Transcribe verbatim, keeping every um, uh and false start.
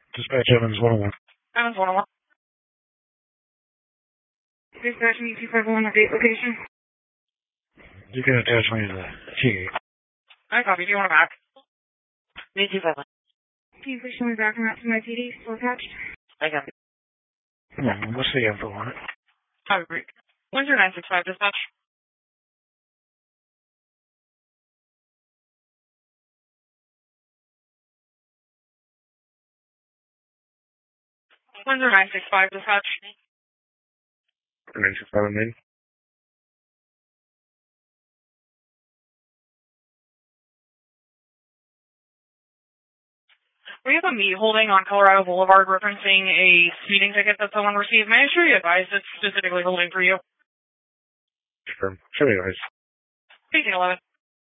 Dispatch Evans one oh one. Evans one oh one. Dispatch me two five one at date location. You can attach me to the key. I copy. Do you want it back? Me two five one. Can you please show me back and out to my P D? Still attached? I copy. Hmm, what's the info on it? Have a break. one zero nine six five dispatch. one zero nine six five dispatch. nine six five main. We have a meet holding on Colorado Boulevard referencing a speeding ticket that someone received. May I sure you advise it's specifically holding for you? Sure. Show me guys. eighteen eleven.